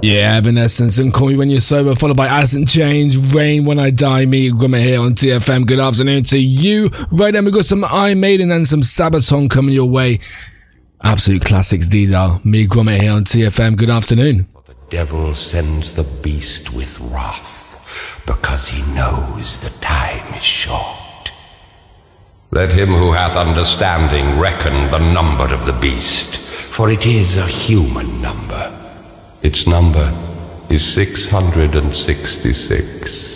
Yeah, Evanescence and Call Me When You're Sober, followed by Acid Change, Rain When I Die, Me, Grummer here on TFM. Good afternoon to you. Right then, we've got some Iron Maiden and some Sabaton coming your way. Absolute classics, these are. Me, Grummer here on TFM. Good afternoon. The devil sends the beast with wrath, because he knows the time is short. Let him who hath understanding reckon the number of the beast, for it is a human number. Its number is 666.